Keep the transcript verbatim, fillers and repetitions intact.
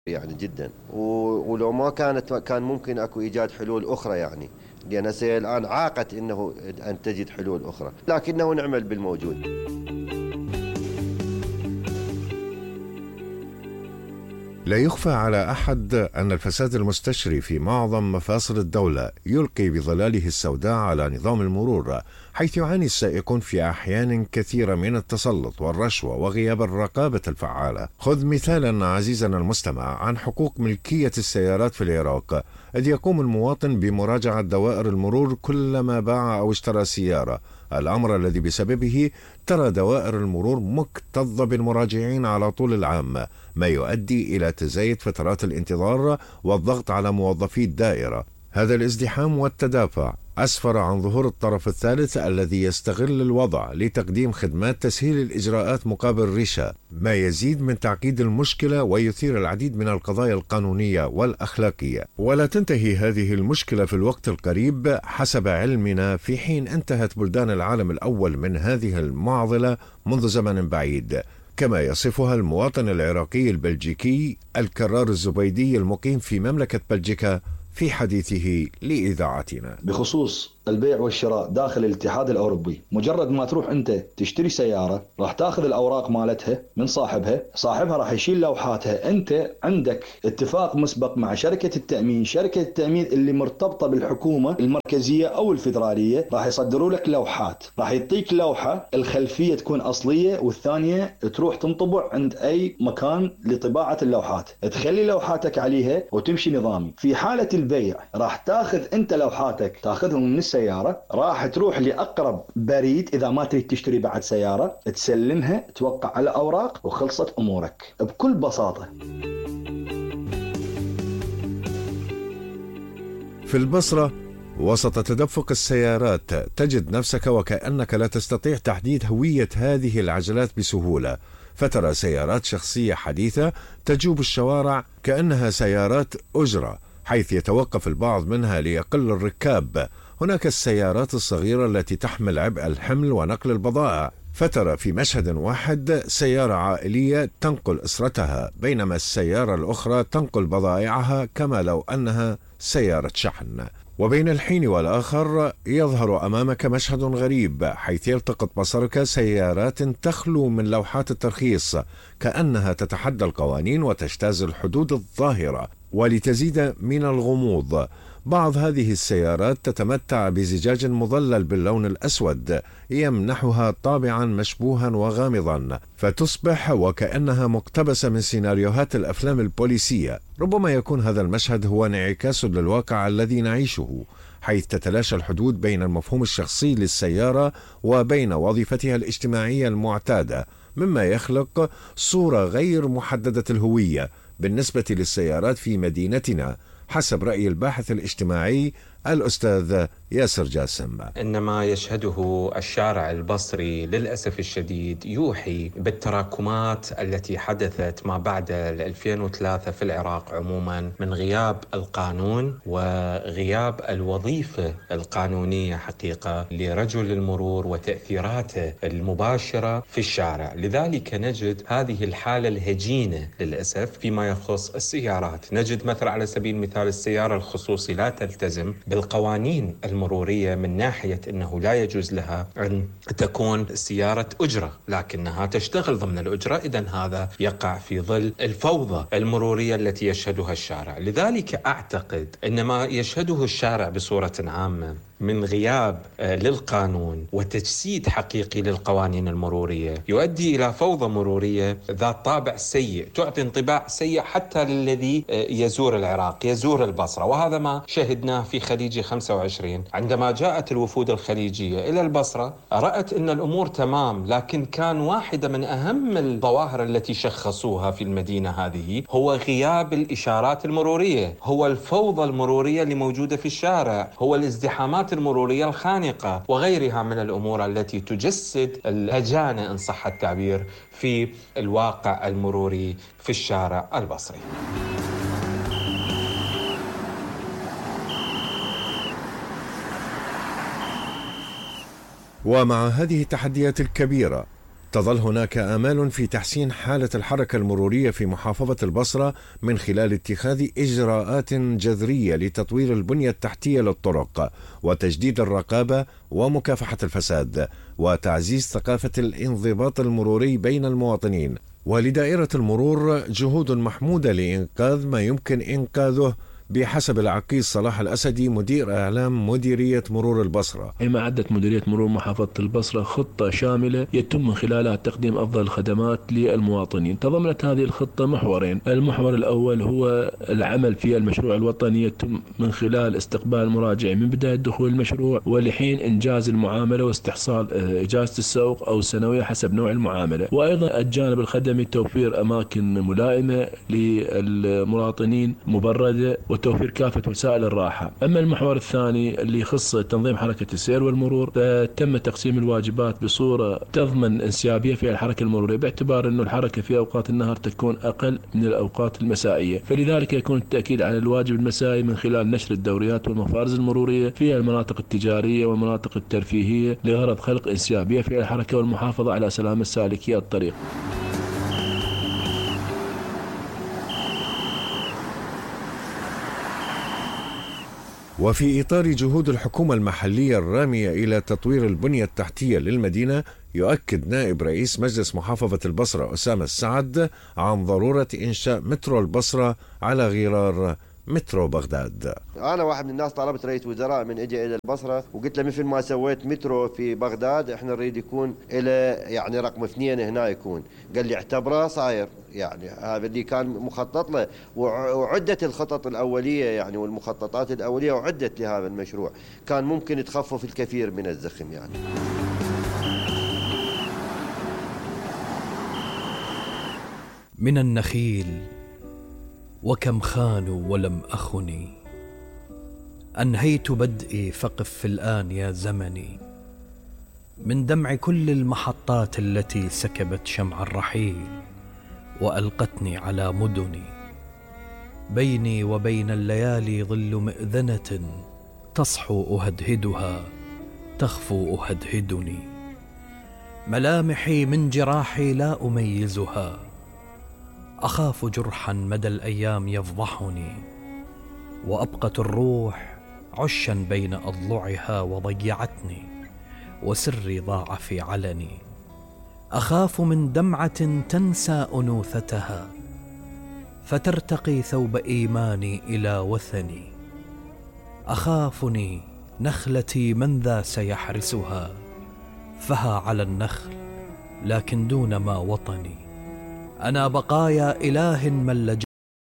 يعني جدا، ولو ما كانت كان ممكن اكو ايجاد حلول اخرى يعني، لان هسه الان عاقت انه ان تجد حلول اخرى، لكنه نعمل بالموجود. لا يخفى على أحد أن الفساد المستشري في معظم مفاصل الدولة يلقي بظلاله السوداء على نظام المرور، حيث يعاني السائقون في أحيان كثيرة من التسلط والرشوة وغياب الرقابة الفعالة. خذ مثالا عزيزنا المستمع عن حقوق ملكية السيارات في العراق، إذ يقوم المواطن بمراجعة دوائر المرور كلما باع أو اشترى سيارة، الأمر الذي بسببه ترى دوائر المرور مكتظة بالمراجعين على طول العام، ما يؤدي إلى تزايد فترات الانتظار والضغط على موظفي الدائرة. هذا الازدحام والتدافع أسفر عن ظهور الطرف الثالث الذي يستغل الوضع لتقديم خدمات تسهيل الإجراءات مقابل رشا، ما يزيد من تعقيد المشكلة ويثير العديد من القضايا القانونية والأخلاقية. ولا تنتهي هذه المشكلة في الوقت القريب حسب علمنا، في حين انتهت بلدان العالم الأول من هذه المعضلة منذ زمن بعيد، كما يصفها المواطن العراقي البلجيكي الكرار الزبيدي المقيم في مملكة بلجيكا في حديثه لإذاعتنا بخصوص البيع والشراء داخل الاتحاد الأوروبي. مجرد ما تروح أنت تشتري سيارة راح تاخذ الأوراق مالتها من صاحبها، صاحبها راح يشيل لوحاتها، أنت عندك اتفاق مسبق مع شركة التأمين، شركة التأمين اللي مرتبطة بالحكومة المركزية أو الفيدرالية راح يصدروا لك لوحات، راح يعطيك لوحة الخلفية تكون أصلية والثانية تروح تنطبع عند أي مكان لطباعة اللوحات، تخلي لوحاتك عليها وتمشي نظامي. في حالة البيع راح تاخذ أنت لوحاتك تاخذهم من السيارة، راح تروح لأقرب بريد إذا ما تريد تشتري بعد سيارة، تسلمها توقع على أوراق وخلصت أمورك بكل بساطة. في البصرة وسط تدفق السيارات تجد نفسك وكأنك لا تستطيع تحديد هوية هذه العجلات بسهولة، فترى سيارات شخصية حديثة تجوب الشوارع كأنها سيارات أجرة، حيث يتوقف البعض منها ليقل الركاب. هناك السيارات الصغيرة التي تحمل عبء الحمل ونقل البضائع، فترى في مشهد واحد سيارة عائلية تنقل أسرتها، بينما السيارة الأخرى تنقل بضائعها كما لو أنها سيارة شحن. وبين الحين والآخر يظهر أمامك مشهد غريب، حيث يلتقط بصرك سيارات تخلو من لوحات الترخيص كأنها تتحدى القوانين وتجتاز الحدود الظاهرة. ولتزيد من الغموض، بعض هذه السيارات تتمتع بزجاج مظلل باللون الأسود يمنحها طابعا مشبوها وغامضا، فتصبح وكأنها مقتبسة من سيناريوهات الأفلام البوليسية. ربما يكون هذا المشهد هو انعكاس للواقع الذي نعيشه، حيث تتلاشى الحدود بين المفهوم الشخصي للسيارة وبين وظيفتها الاجتماعية المعتادة، مما يخلق صورة غير محددة الهوية بالنسبة للسيارات في مدينتنا، حسب رأي الباحث الاجتماعي الأستاذ ياسر جاسم. إنما يشهده الشارع البصري للأسف الشديد يوحي بالتراكمات التي حدثت ما بعد ألفين وثلاثة في العراق عموما، من غياب القانون وغياب الوظيفة القانونية حقيقة لرجل المرور وتأثيراته المباشرة في الشارع. لذلك نجد هذه الحالة الهجينة للأسف فيما يخص السيارات. نجد مثلا على سبيل المثال السيارة الخصوصي لا تلتزم بالقوانين المرورية من ناحية أنه لا يجوز لها أن تكون سيارة أجرة لكنها تشتغل ضمن الأجرة، إذن هذا يقع في ظل الفوضى المرورية التي يشهدها الشارع. لذلك أعتقد أن ما يشهده الشارع بصورة عامة من غياب للقانون وتجسيد حقيقي للقوانين المرورية يؤدي إلى فوضى مرورية ذات طابع سيء، تعطي انطباع سيء حتى للذي يزور العراق، يزور البصرة. وهذا ما شهدناه في خليجي خمسة وعشرين عندما جاءت الوفود الخليجية إلى البصرة، رأت أن الأمور تمام، لكن كان واحدة من أهم الظواهر التي شخصوها في المدينة هذه هو غياب الإشارات المرورية، هو الفوضى المرورية اللي موجودة في الشارع، هو الازدحامات المرورية الخانقة وغيرها من الأمور التي تجسد الهجانة إن صح التعبير في الواقع المروري في الشارع البصري. ومع هذه التحديات الكبيرة تظل هناك آمال في تحسين حالة الحركة المرورية في محافظة البصرة من خلال اتخاذ إجراءات جذرية لتطوير البنية التحتية للطرق وتجديد الرقابة ومكافحة الفساد وتعزيز ثقافة الانضباط المروري بين المواطنين. ولدائرة المرور جهود محمودة لإنقاذ ما يمكن إنقاذه بحسب العقيد صلاح الأسدي مدير إعلام مديرية مرور البصرة. حينما أعدت مديرية مرور محافظة البصرة خطة شاملة يتم من خلالها تقديم أفضل الخدمات للمواطنين. تضمنت هذه الخطة محورين. المحور الأول هو العمل في المشروع الوطني يتم من خلال استقبال المراجعين من بداية دخول المشروع ولحين إنجاز المعاملة واستحصال إجازة السوق أو السنوية حسب نوع المعاملة. وأيضا الجانب الخدمي توفير أماكن ملائمة للمواطنين مبردة وتوفير كافة وسائل الراحة. أما المحور الثاني اللي يخص تنظيم حركة السير والمرور فتم تقسيم الواجبات بصورة تضمن انسيابية في الحركة المرورية باعتبار أن الحركة في أوقات النهار تكون أقل من الأوقات المسائية، فلذلك يكون التأكيد على الواجب المسائي من خلال نشر الدوريات والمفارز المرورية في المناطق التجارية والمناطق الترفيهية لغرض خلق انسيابية في الحركة والمحافظة على سلامة سالكي الطريق. وفي إطار جهود الحكومة المحلية الرامية إلى تطوير البنية التحتية للمدينة، يؤكد نائب رئيس مجلس محافظة البصرة أسامة السعد عن ضرورة إنشاء مترو البصرة على غرار مترو بغداد. أنا واحد من الناس طلبت رئيس وزراء من إجا إلى البصرة وقلت له مثل ما سويت مترو في بغداد إحنا نريد يكون إلى يعني رقم اثنين هنا يكون. قال لي اعتبره صاير، يعني هذا اللي كان مخطط له وعدت الخطط الأولية يعني والمخططات الأولية وعدت لهذا المشروع، كان ممكن تخفف الكثير من الزخم يعني. من النخيل وكم خانوا ولم أخني، أنهيت بدئي فقف الآن يا زمني، من دمع كل المحطات التي سكبت شمع الرحيل وألقتني على مدني. بيني وبين الليالي ظل مئذنة تصحو أهدهدها تخفو أهدهدني. ملامحي من جراحي لا أميزها، أخاف جرحا مدى الأيام يفضحني، وأبقت الروح عشا بين أضلعها وضيعتني، وسري ضاع في علني. أخاف من دمعة تنسى أنوثتها فترتقي ثوب إيماني إلى وثني. أخافني نخلتي من ذا سيحرسها، فها على النخل لكن دون ما وطني. أنا بقايا إله من لجأ